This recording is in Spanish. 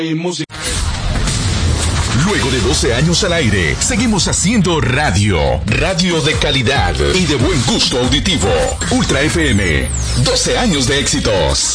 música. Luego de 12 años al aire, seguimos haciendo radio. Radio de calidad y de buen gusto auditivo. Ultra FM. 12 años de éxitos.